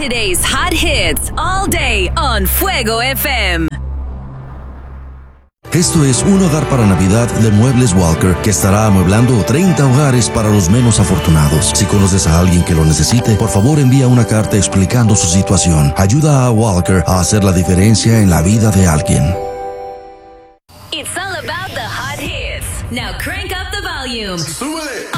Today's hot hits all day on Fuego FM. Esto es un hogar para Navidad de Muebles Walker, que estará amueblando 30 hogares para los menos afortunados. Si conoces a alguien que lo necesite, por favor envía una carta explicando su situación. Ayuda a Walker a hacer la diferencia en la vida de alguien. It's all about the hot hits. Now crank up the volume. ¡Súbele!